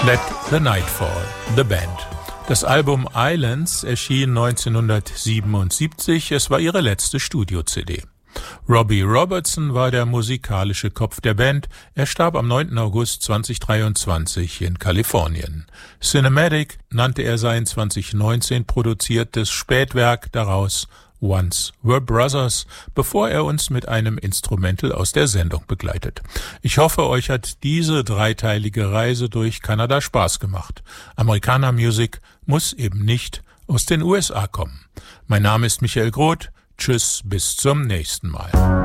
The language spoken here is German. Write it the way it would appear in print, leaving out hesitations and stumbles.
Let the Night Fall, The Band. Das Album Islands erschien 1977, es war ihre letzte Studio-CD. Robbie Robertson war der musikalische Kopf der Band, er starb am 9. August 2023 in Kalifornien. Cinematic nannte er sein 2019 produziertes Spätwerk, daraus Once Were Brothers, bevor er uns mit einem Instrumental aus der Sendung begleitet. Ich hoffe, euch hat diese dreiteilige Reise durch Kanada Spaß gemacht. Americana Music muss eben nicht aus den USA kommen. Mein Name ist Michael Groth. Tschüss, bis zum nächsten Mal.